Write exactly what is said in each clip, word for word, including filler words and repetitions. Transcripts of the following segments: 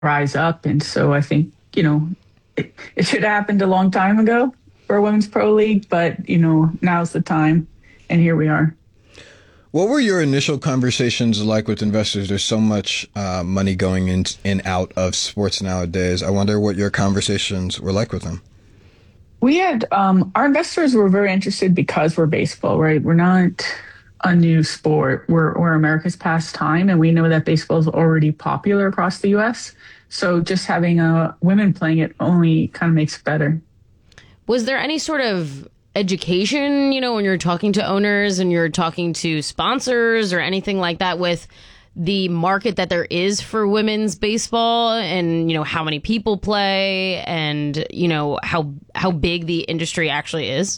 rise up. And so I think, you know, it, it should have happened a long time ago for a women's pro league, but, you know, now's the time. And here we are. What were your initial conversations like with investors? There's so much uh, money going in and out of sports nowadays. I wonder what your conversations were like with them. We had um, our investors were very interested because we're baseball, right? We're not a new sport. We're, we're America's pastime, and we know that baseball is already popular across the U S. So just having uh, women playing it only kind of makes it better. Was there any sort of education, you know, when you're talking to owners and you're talking to sponsors or anything like that with the market that there is for women's baseball and, you know, how many people play and, you know, how how big the industry actually is?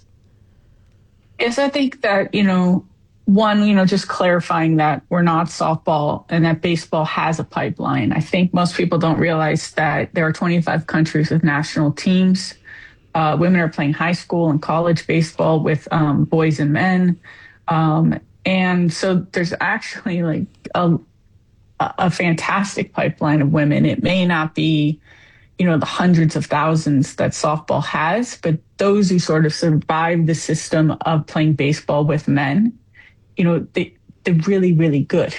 Yes, I think that, you know, one, you know, just clarifying that we're not softball and that baseball has a pipeline. I think most people don't realize that there are twenty-five countries with national teams. Uh, women are playing high school and college baseball with um, boys and men. Um, and so there's actually like a, a fantastic pipeline of women. It may not be, you know, the hundreds of thousands that softball has, but those who sort of survive the system of playing baseball with men, you know, they, they're really, really good.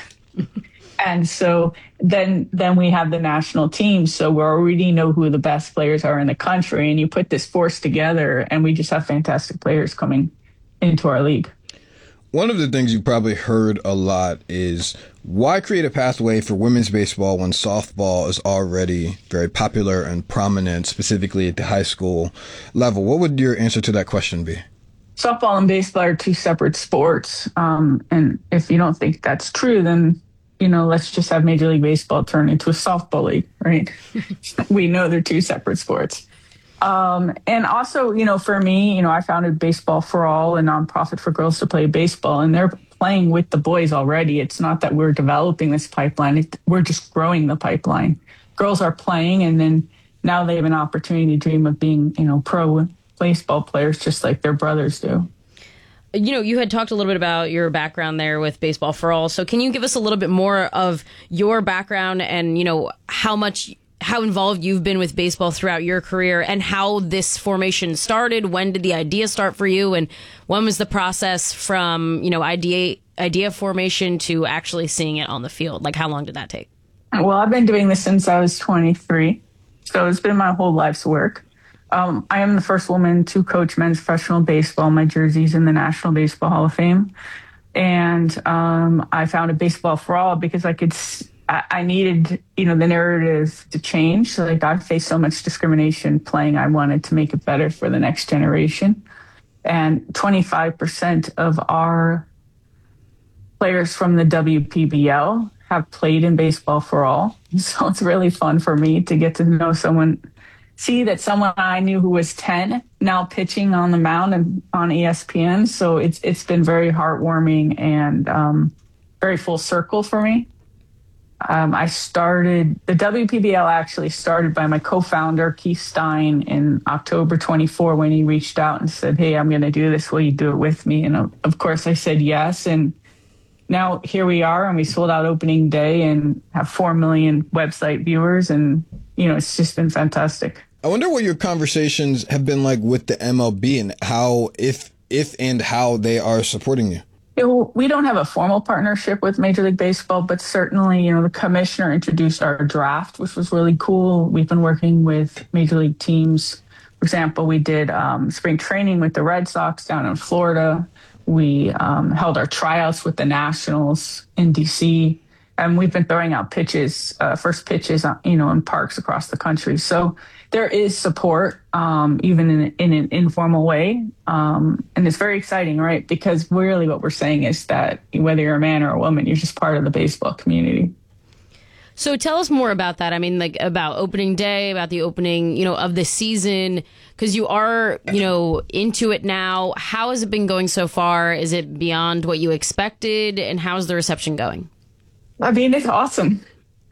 And so then then we have the national team. So we already know who the best players are in the country. And you put this force together and we just have fantastic players coming into our league. One of the things you probably heard a lot is why create a pathway for women's baseball when softball is already very popular and prominent, specifically at the high school level? What would your answer to that question be? Softball and baseball are two separate sports. Um, and if you don't think that's true, then you know, let's just have Major League Baseball turn into a softball league, right? We know they're two separate sports. Um, and also, you know, for me, you know, I founded Baseball for All, a nonprofit for girls to play baseball, and they're playing with the boys already. It's not that we're developing this pipeline. It, we're just growing the pipeline. Girls are playing, and then now they have an opportunity to dream of being, you know, pro baseball players just like their brothers do. You know, you had talked a little bit about your background there with Baseball for All. So can you give us a little bit more of your background and, you know, how much, how involved you've been with baseball throughout your career and how this formation started? When did the idea start for you? And when was the process from, you know, idea, idea formation to actually seeing it on the field? Like, how long did that take? Well, I've been doing this since I was twenty-three. So it's been my whole life's work. Um, I am the first woman to coach men's professional baseball. My jersey's in the National Baseball Hall of Fame. And um, I founded Baseball for All because I could, I, I needed, you know, the narrative to change. So like I faced so much discrimination playing. I wanted to make it better for the next generation. And twenty-five percent of our players from the W P B L have played in Baseball for All. So it's really fun for me to get to know someone, see that someone I knew who was ten now pitching on the mound and on E S P N. So it's it's been very heartwarming and um, very full circle for me. Um, I started, the W P B L actually started by my co-founder, Keith Stein, in October twenty-four when he reached out and said, hey, I'm going to do this. Will you do it with me? And of course I said yes. And now here we are, and we sold out opening day and have four million website viewers. And, you know, it's just been fantastic. I wonder what your conversations have been like with the M L B and how, if, if and how they are supporting you. You know, we don't have a formal partnership with Major League Baseball, but certainly, you know, the commissioner introduced our draft, which was really cool. We've been working with Major League teams. For example, we did um, spring training with the Red Sox down in Florida. We um, held our tryouts with the Nationals in D C, and we've been throwing out pitches, uh, first pitches, you know, in parks across the country. So there is support, um, even in, in an informal way. Um, and it's very exciting, right? Because really what we're saying is that whether you're a man or a woman, you're just part of the baseball community. So tell us more about that. I mean, like about opening day, about the opening, you know, of the season, because you are, you know, into it now. How has it been going so far? Is it beyond what you expected? And how's the reception going? I mean, it's awesome.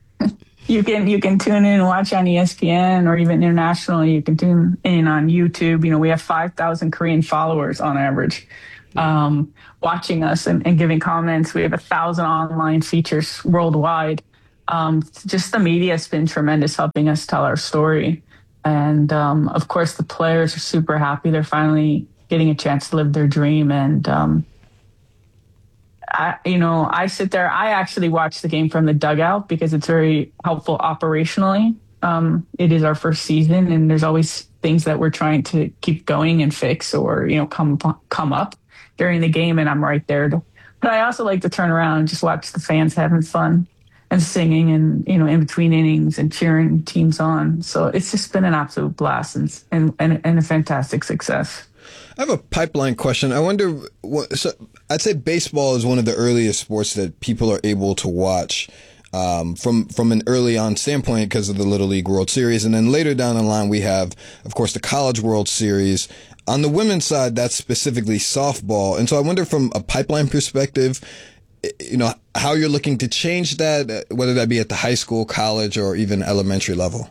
You can you can tune in and watch on E S P N or even international. You can tune in on YouTube. You know, we have five thousand Korean followers on average um, watching us and, and giving comments. We have a thousand online features worldwide. Um, just the media has been tremendous helping us tell our story. And um, of course, the players are super happy. They're finally getting a chance to live their dream. And, um, I, you know, I sit there, I actually watch the game from the dugout because it's very helpful operationally. Um, it is our first season, and there's always things that we're trying to keep going and fix or, you know, come come up during the game, and I'm right there. To, but I also like to turn around and just watch the fans having fun and singing and, you know, in between innings and cheering teams on. So it's just been an absolute blast and, and, and, and a fantastic success. I have a pipeline question. I wonder, what, so I'd say baseball is one of the earliest sports that people are able to watch um, from from an early on standpoint because of the Little League World Series. And then later down the line, we have, of course, the College World Series. On the women's side, that's specifically softball. And so I wonder from a pipeline perspective, you know, how you're looking to change that, whether that be at the high school, college, or even elementary level.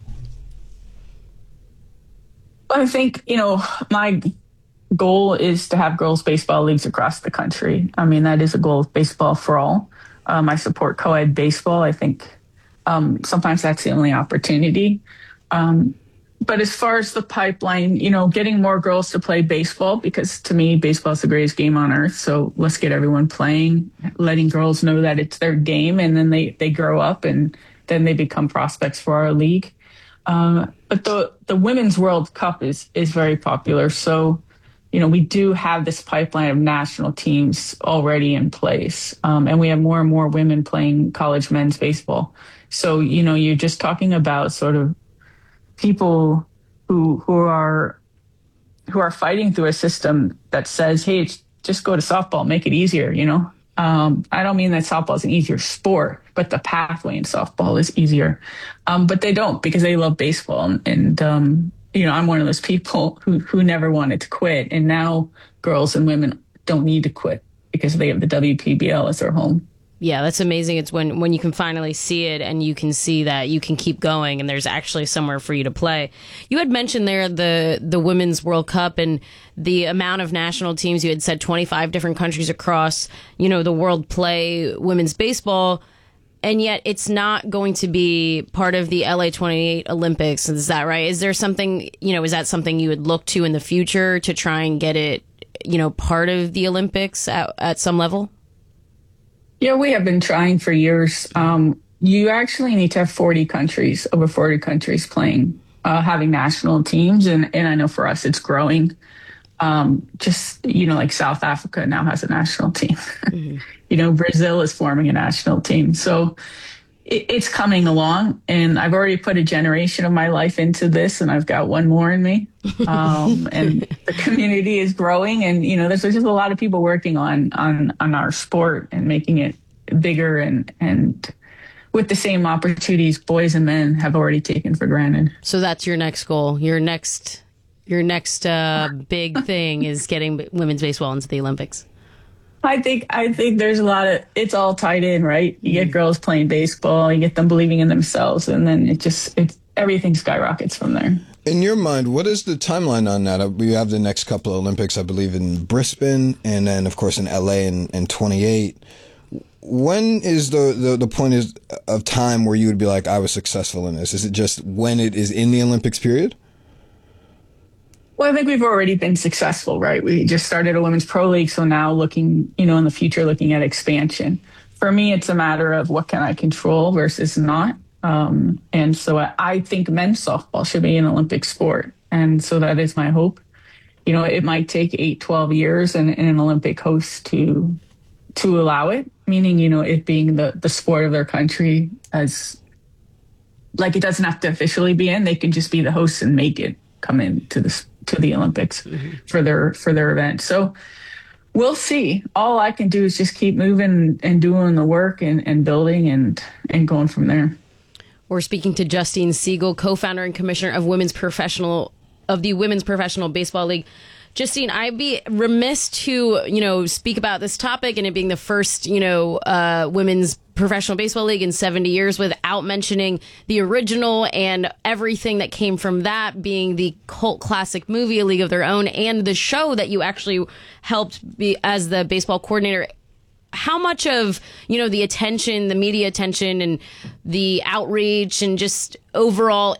I think, you know, my goal is to have girls baseball leagues across the country. I mean, that is a goal of Baseball for All. Um, I support co-ed baseball. I think um, sometimes that's the only opportunity. Um, but as far as the pipeline, you know, getting more girls to play baseball, because to me, baseball is the greatest game on earth. So let's get everyone playing, letting girls know that it's their game, and then they, they grow up and then they become prospects for our league. Um, but the, the Women's World Cup is, is very popular. So, you know, we do have this pipeline of national teams already in place. Um, and we have more and more women playing college men's baseball. So, you know, you're just talking about sort of people who who are who are fighting through a system that says, hey, it's, just go to softball, make it easier, you know? Um, I don't mean that softball is an easier sport, but the pathway in softball is easier. Um, but they don't, because they love baseball. And, and um, you know, I'm one of those people who, who never wanted to quit. And now girls and women don't need to quit because they have the W P B L as their home. Yeah, that's amazing. It's when, when you can finally see it and you can see that you can keep going and there's actually somewhere for you to play. You had mentioned there the, the Women's World Cup and the amount of national teams. You had said twenty-five different countries across, you know, the world play women's baseball. And yet it's not going to be part of the L A twenty-eight Olympics. Is that right? Is there something, you know, is that something you would look to in the future to try and get it, you know, part of the Olympics at, at some level? Yeah, we have been trying for years. Um, you actually need to have forty countries, over forty countries playing, uh, having national teams. And, and I know for us, it's growing. Um, just, you know, like South Africa now has a national team. Mm-hmm. You know, Brazil is forming a national team. So it, it's coming along. And I've already put a generation of my life into this, and I've got one more in me. Um, and the community is growing. And, you know, there's just a lot of people working on, on, on our sport and making it bigger and, and with the same opportunities boys and men have already taken for granted. So that's your next goal. Your next, your next uh, big thing is getting women's baseball into the Olympics. I think I think there's a lot of, it's all tied in, right? You get girls playing baseball, you get them believing in themselves, and then it just, it, everything skyrockets from there. In your mind, what is the timeline on that? We have the next couple of Olympics, I believe, in Brisbane, and then, of course, in L A in, in twenty-eight. When is the, the, the point is, of time where you would be like, I was successful in this? Is it just when it is in the Olympics period? Well, I think we've already been successful, right? We just started a women's pro league, so now looking, you know, in the future, looking at expansion. For me, it's a matter of what can I control versus not. Um, and so I, I think men's softball should be an Olympic sport. And so that is my hope. You know, it might take eight, twelve years and, and an Olympic host to to allow it, meaning, you know, it being the, the sport of their country as, like, it doesn't have to officially be in. They can just be the hosts and make it come into the, to the Olympics mm-hmm. for their for their event. So we'll see. All I can do is just keep moving and doing the work and, and building and, and going from there. We're speaking to Justine Siegel, co-founder and commissioner of Women's Professional of the Women's Professional Baseball League. Justine, I'd be remiss to, you know, speak about this topic and it being the first, you know, uh, women's professional baseball league in seventy years without mentioning the original and everything that came from that, being the cult classic movie, A League of Their Own, and the show that you actually helped be as the baseball coordinator. how much of, you know, the attention, the media attention and the outreach and just overall